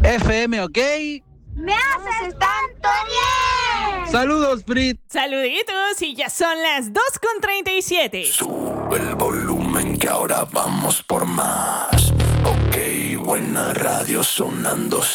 FM, ¿ok? ¡Me haces tanto bien! Saludos, Frit. Saluditos, y ya son las 2:37. Sube el volumen que ahora vamos por más. Ok, buena radio sonando.